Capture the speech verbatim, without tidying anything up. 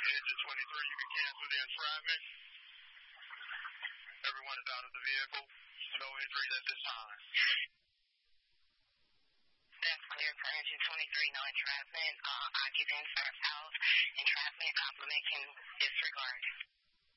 Engine twenty-three, you can cancel the entrapment. Everyone is out of the vehicle. No injuries at this time. That's clear for engine twenty-three, no entrapment. Uh, occupants are out. Entrapment, compliment can disregard.